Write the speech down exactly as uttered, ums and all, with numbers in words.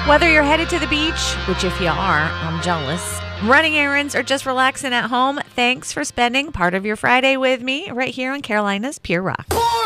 Whether you're headed to the beach, which if you are, I'm jealous, running errands, or just relaxing at home, thanks for spending part of your Friday with me right here on Carolina's Pure Rock.